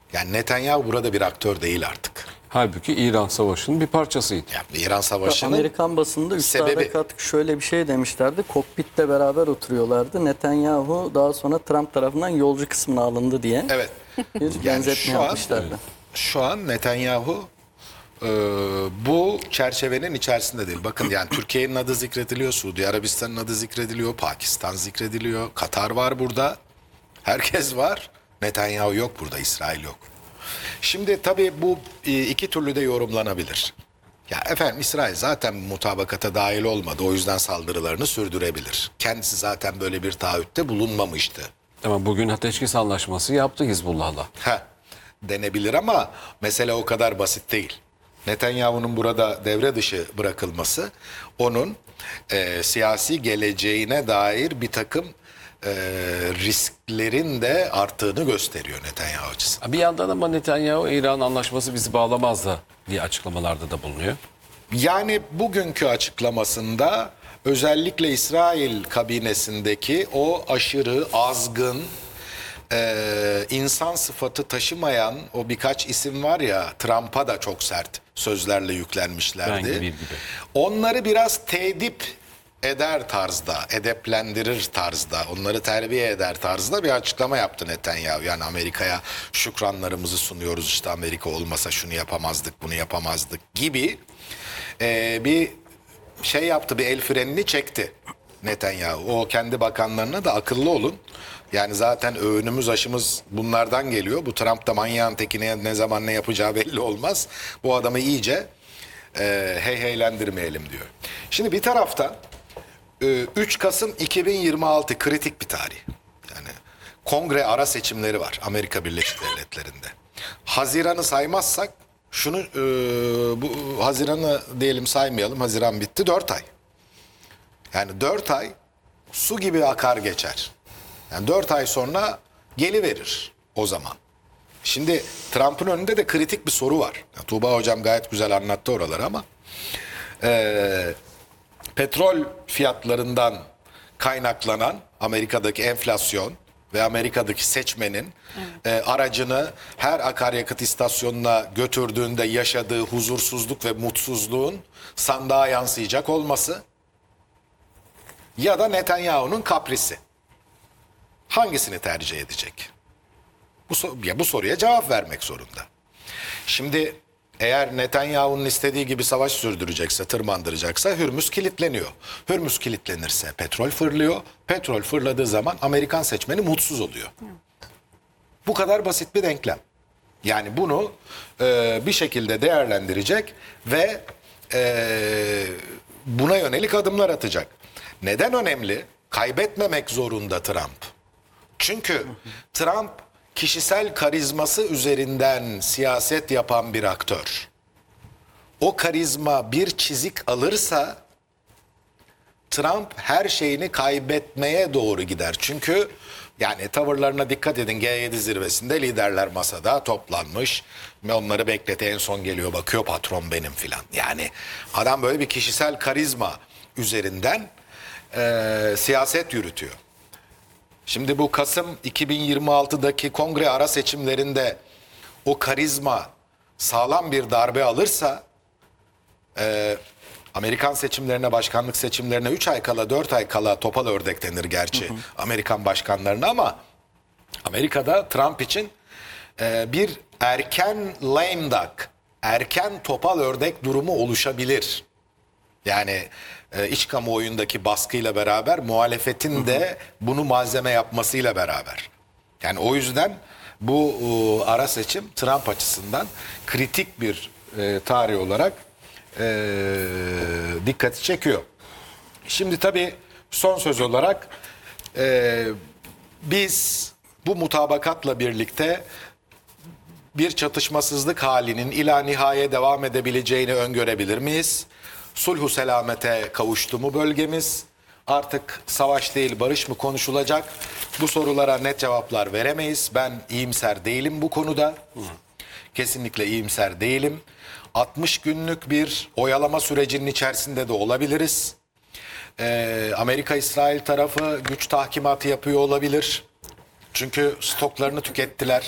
Yani Netanyahu burada bir aktör değil artık. Halbuki İran Savaşı'nın bir parçasıydı. Yani İran Savaşı'nın Amerikan basında sebebi. Üstad'a katkı şöyle bir şey demişlerdi. Kokpitte beraber oturuyorlardı. Netanyahu daha sonra Trump tarafından yolcu kısmına alındı diye Evet. bir benzetme yapmışlardı. Şu an Netanyahu bu çerçevenin içerisinde değil. Bakın yani Türkiye'nin adı zikrediliyor, Suudi Arabistan'ın adı zikrediliyor, Pakistan zikrediliyor, Katar var burada. Herkes var. Netanyahu yok burada, İsrail yok. Şimdi tabii bu iki türlü de yorumlanabilir. Ya efendim İsrail zaten mutabakata dahil olmadı. O yüzden saldırılarını sürdürebilir. Kendisi zaten böyle bir taahhütte bulunmamıştı. Ama bugün ateşkes anlaşması yaptı Hizbullah'la. Denebilir ama mesele o kadar basit değil. Netanyahu'nun burada devre dışı bırakılması onun siyasi geleceğine dair bir takım risklerin de arttığını gösteriyor Netanyahu açısından. Bir yandan ama Netanyahu İran anlaşması bizi bağlamaz da diye açıklamalarda da bulunuyor. Yani bugünkü açıklamasında özellikle İsrail kabinesindeki o aşırı azgın insan sıfatı taşımayan o birkaç isim var ya, Trump'a da çok sert sözlerle yüklenmişlerdi. Ben gibi. Onları biraz tedip eder tarzda, edeplendirir tarzda, onları terbiye eder tarzda bir açıklama yaptı Netanyahu. Yani Amerika'ya şükranlarımızı sunuyoruz, işte Amerika olmasa şunu yapamazdık, bunu yapamazdık gibi bir şey yaptı, bir el frenini çekti Netanyahu. O kendi bakanlarına da akıllı olun. Yani zaten öğünümüz aşımız bunlardan geliyor. Bu Trump da manyağın tekine ne zaman ne yapacağı belli olmaz. Bu adamı iyice heylendirmeyelim diyor. Şimdi bir taraftan 3 Kasım 2026 kritik bir tarih. Yani kongre ara seçimleri var Amerika Birleşik Devletleri'nde. Haziran'ı saymazsak şunu bu Haziran'ı diyelim saymayalım. Haziran bitti, 4 ay. Yani 4 ay su gibi akar geçer. Yani 4 ay sonra geliverir o zaman. Şimdi Trump'ın önünde de kritik bir soru var. Yani Tuğba hocam gayet güzel anlattı oraları ama petrol fiyatlarından kaynaklanan Amerika'daki enflasyon ve Amerika'daki seçmenin aracını her akaryakıt istasyonuna götürdüğünde yaşadığı huzursuzluk ve mutsuzluğun sandığa yansıyacak olması ya da Netanyahu'nun kaprisi. Hangisini tercih edecek? Bu soruya cevap vermek zorunda. Şimdi eğer Netanyahu'nun istediği gibi savaş sürdürecekse, tırmandıracaksa Hürmüz kilitleniyor. Hürmüz kilitlenirse petrol fırlıyor. Petrol fırladığı zaman Amerikan seçmeni mutsuz oluyor. Bu kadar basit bir denklem. Yani bunu bir şekilde değerlendirecek ve buna yönelik adımlar atacak. Neden önemli? Kaybetmemek zorunda Trump. Çünkü Trump kişisel karizması üzerinden siyaset yapan bir aktör. O karizma bir çizik alırsa Trump her şeyini kaybetmeye doğru gider. Çünkü yani tavırlarına dikkat edin, G7 zirvesinde liderler masada toplanmış ve onları bekleti, en son geliyor bakıyor, patron benim filan. Yani adam böyle bir kişisel karizma üzerinden siyaset yürütüyor. Şimdi bu Kasım 2026'daki kongre ara seçimlerinde o karizma sağlam bir darbe alırsa Amerikan seçimlerine, başkanlık seçimlerine 3 ay kala, 4 ay kala, topal ördek denir gerçi Amerikan başkanlarına, ama Amerika'da Trump için bir erken lame duck, erken topal ördek durumu oluşabilir. Yani iç kamuoyundaki baskıyla beraber muhalefetin de bunu malzeme yapmasıyla beraber. Yani o yüzden bu ara seçim Trump açısından kritik bir tarih olarak dikkati çekiyor. Şimdi tabii son söz olarak biz bu mutabakatla birlikte bir çatışmasızlık halinin ila nihaya devam edebileceğini öngörebilir miyiz? Sulhu selamete kavuştu mu bölgemiz? Artık savaş değil barış mı konuşulacak? Bu sorulara net cevaplar veremeyiz. Ben iyimser değilim bu konuda. Kesinlikle iyimser değilim. 60 günlük bir oyalama sürecinin içerisinde de olabiliriz. Amerika-İsrail tarafı güç tahkimatı yapıyor olabilir. Çünkü stoklarını tükettiler.